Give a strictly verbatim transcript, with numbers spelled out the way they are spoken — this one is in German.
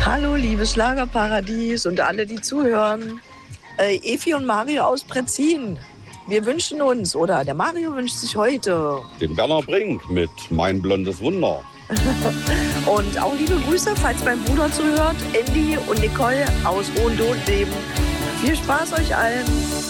Hallo, liebes Schlagerparadies und alle, die zuhören. Äh, Evi und Mario aus Pretzin. Wir wünschen uns, oder der Mario wünscht sich heute. Den Werner Brink mit Mein blondes Wunder. Und auch liebe Grüße, falls mein Bruder zuhört, Andy und Nicole aus Hohenlohe leben. Viel Spaß euch allen.